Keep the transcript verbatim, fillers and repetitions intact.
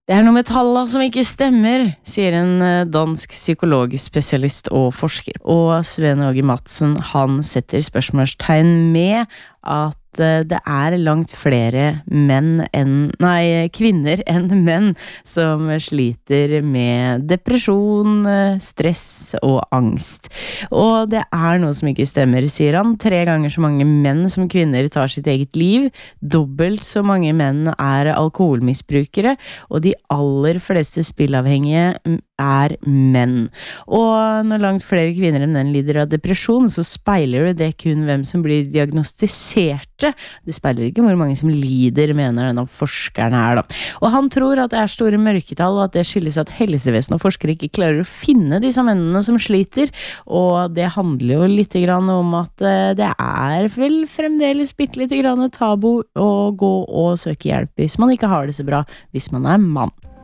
Det er noe med tallene som ikke stemmer, sier en eh, dansk psykologspesialist og forsker. Og Sven Åge Madsen, han setter spørsmålstegn med at eh, det er langt flere menn enn, nei, kvinner enn menn som sliter med depresjon, eh, stress og angst. Og det er noe som ikke stemmer, sier han. Tre ganger så mange menn som kvinner tar sitt eget liv. Dobbelt så mange menn er alkoholmisbrukere, og de aller fleste spillavhengige er menn. Og når langt flere kvinner enn menn lider av depresjon, så speiler det kun hvem som blir diagnostiserte. Det speiler ikke hvor mange som lider, mener denne forskeren her da. Og han tror at det er store mørketall, og at det skyldes at helsevesen og forskere ikke klarer å finne disse mennene som sliter. Og det handler jo litt grann om at det er vel fremdeles bitte litt grann tabu å gå og søke hjelp hvis man ikke har det så bra, hvis man er mann.